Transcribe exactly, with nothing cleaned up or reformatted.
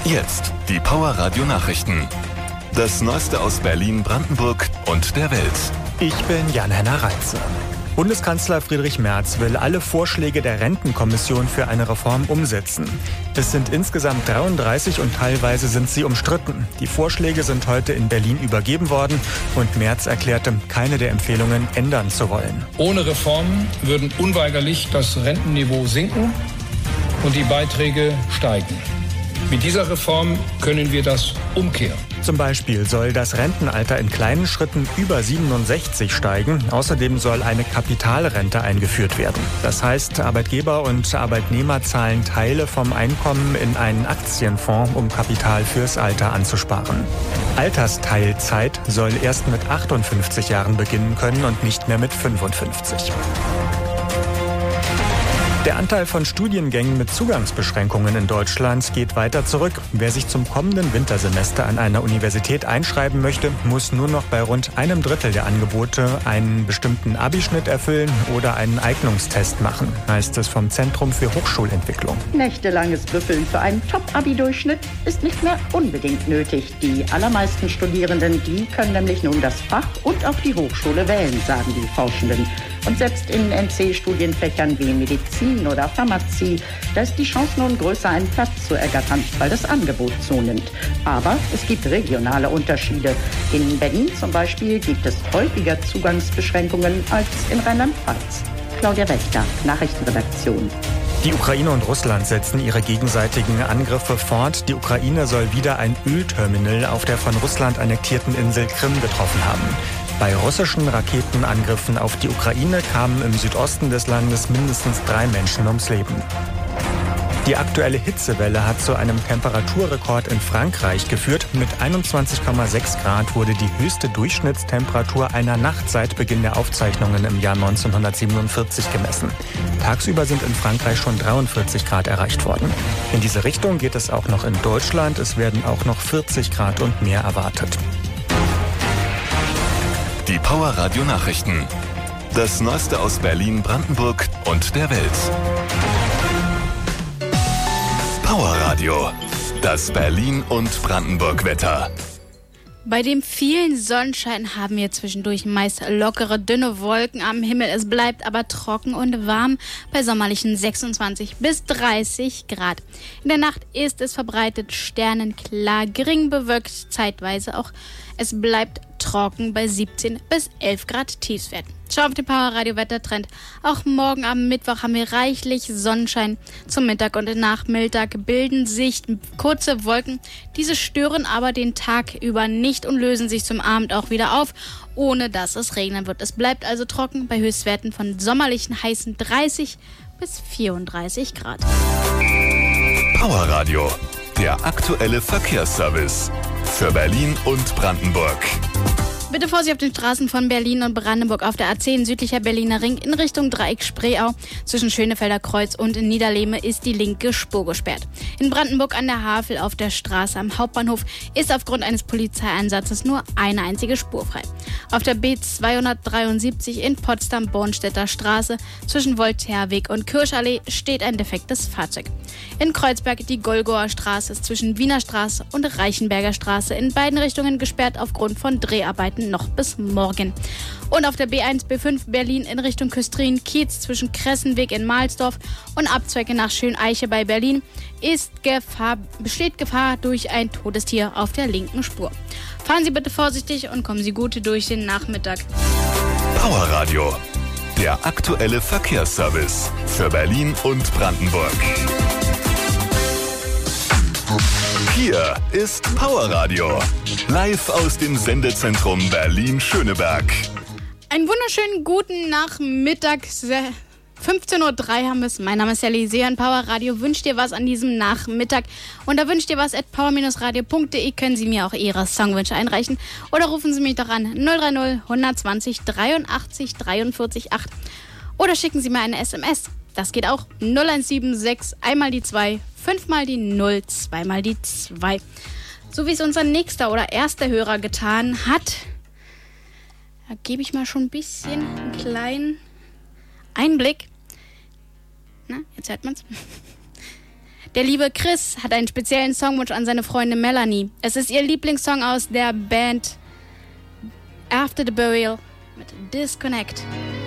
Jetzt die Power Radio Nachrichten. Das Neueste aus Berlin, Brandenburg und der Welt. Ich bin Jan-Henner Reitze. Bundeskanzler Friedrich Merz will alle Vorschläge der Rentenkommission für eine Reform umsetzen. Es sind insgesamt dreiunddreißig und teilweise sind sie umstritten. Die Vorschläge sind heute in Berlin übergeben worden und Merz erklärte, keine der Empfehlungen ändern zu wollen. Ohne Reformen würden unweigerlich das Rentenniveau sinken und die Beiträge steigen. Mit dieser Reform können wir das umkehren. Zum Beispiel soll das Rentenalter in kleinen Schritten über siebenundsechzig steigen. Außerdem soll eine Kapitalrente eingeführt werden. Das heißt, Arbeitgeber und Arbeitnehmer zahlen Teile vom Einkommen in einen Aktienfonds, um Kapital fürs Alter anzusparen. Altersteilzeit soll erst mit achtundfünfzig Jahren beginnen können und nicht mehr mit fünfundfünfzig. Der Anteil von Studiengängen mit Zugangsbeschränkungen in Deutschland geht weiter zurück. Wer sich zum kommenden Wintersemester an einer Universität einschreiben möchte, muss nur noch bei rund einem Drittel der Angebote einen bestimmten Abischnitt erfüllen oder einen Eignungstest machen, heißt es vom Zentrum für Hochschulentwicklung. Nächtelanges Büffeln für einen Top-Abi-Durchschnitt ist nicht mehr unbedingt nötig. Die allermeisten Studierenden, die können nämlich nun das Fach und auch die Hochschule wählen, sagen die Forschenden. Und selbst in N C-Studienfächern wie Medizin oder Pharmazie, da ist die Chance nun größer, einen Platz zu ergattern, weil das Angebot zunimmt. Aber es gibt regionale Unterschiede. In Berlin zum Beispiel gibt es häufiger Zugangsbeschränkungen als in Rheinland-Pfalz. Claudia Wächter, Nachrichtenredaktion. Die Ukraine und Russland setzen ihre gegenseitigen Angriffe fort. Die Ukraine soll wieder ein Ölterminal auf der von Russland annektierten Insel Krim getroffen haben. Bei russischen Raketenangriffen auf die Ukraine kamen im Südosten des Landes mindestens drei Menschen ums Leben. Die aktuelle Hitzewelle hat zu einem Temperaturrekord in Frankreich geführt. Mit einundzwanzig Komma sechs Grad wurde die höchste Durchschnittstemperatur einer Nacht seit Beginn der Aufzeichnungen im Jahr neunzehnhundertsiebenundvierzig gemessen. Tagsüber sind in Frankreich schon dreiundvierzig Grad erreicht worden. In diese Richtung geht es auch noch in Deutschland. Es werden auch noch vierzig Grad und mehr erwartet. Die Power Radio Nachrichten. Das Neueste aus Berlin, Brandenburg und der Welt. Power Radio. Das Berlin und Brandenburg Wetter. Bei dem vielen Sonnenschein haben wir zwischendurch meist lockere, dünne Wolken am Himmel. Es bleibt aber trocken und warm bei sommerlichen sechsundzwanzig bis dreißig Grad. In der Nacht ist es verbreitet sternenklar, gering bewölkt, zeitweise auch. Es bleibt trocken bei siebzehn bis elf Grad Tiefstwert. Schau auf den Power Radio Wettertrend. Auch morgen am Mittwoch haben wir reichlich Sonnenschein. Zum Mittag und nach Mittag bilden sich kurze Wolken. Diese stören aber den Tag über nicht und lösen sich zum Abend auch wieder auf, ohne dass es regnen wird. Es bleibt also trocken bei Höchstwerten von sommerlichen heißen dreißig bis vierunddreißig Grad. Power Radio. Der aktuelle Verkehrsservice für Berlin und Brandenburg. Bitte Vorsicht auf den Straßen von Berlin und Brandenburg auf der A zehn südlicher Berliner Ring in Richtung Dreieck Spreeau. Zwischen Schönefelder Kreuz und Niederlehme ist die linke Spur gesperrt. In Brandenburg an der Havel auf der Straße am Hauptbahnhof ist aufgrund eines Polizeieinsatzes nur eine einzige Spur frei. Auf der B zweihundertdreiundsiebzig in Potsdam-Bornstedter Straße zwischen Voltaireweg und Kirschallee steht ein defektes Fahrzeug. In Kreuzberg die Golgoer Straße ist zwischen Wiener Straße und Reichenberger Straße in beiden Richtungen gesperrt aufgrund von Dreharbeiten noch bis morgen. Und auf der B eins B fünf Berlin in Richtung Küstrin-Kiez zwischen Kressenweg in Mahlsdorf und Abzweige nach Schöneiche bei Berlin ist Gefahr, besteht Gefahr durch ein Todestier auf der linken Spur. Fahren Sie bitte vorsichtig und kommen Sie gut durch den Nachmittag. Power Radio. Der aktuelle Verkehrsservice für Berlin und Brandenburg. Hier ist Power Radio. Live aus dem Sendezentrum Berlin-Schöneberg. Einen wunderschönen guten Nachmittag. fünfzehn Uhr drei haben wir es. Mein Name ist Sally Sehan. Power Radio wünscht dir was an diesem Nachmittag. Und da wünscht dir was at power radio punkt de. Können Sie mir auch Ihre Songwünsche einreichen. Oder rufen Sie mich doch an null drei null, hundertzwanzig, dreiundachtzig, dreiundvierzig, acht. Oder schicken Sie mir eine S M S. Das geht auch. null eins sieben sechs, einmal die zwei, fünfmal die null, zweimal die zwei. So wie es unser nächster oder erster Hörer getan hat. Da gebe ich mal schon ein bisschen einen kleinen Einblick. Na, jetzt hört man's. Der liebe Chris hat einen speziellen Songwunsch an seine Freundin Melanie. Es ist ihr Lieblingssong aus der Band After the Burial mit Disconnect.